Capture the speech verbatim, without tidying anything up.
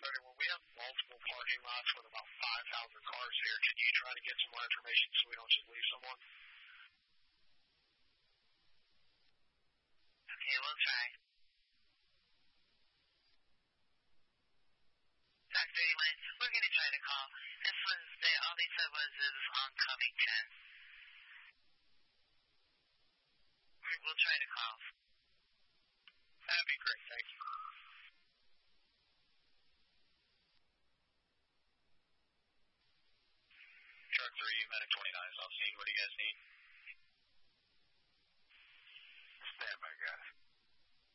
thirty-one. We have multiple parking lots with about five thousand cars here. Can you try to get some more information so we don't just leave someone? Okay, we'll try. Doc thirty-one, we're going to try to call. This was, they, all they said was it was on Covington. We'll try to call. That'd be great, thank you. Truck three, Medic twenty-nine is on scene. What do you guys need? Stand by, guys.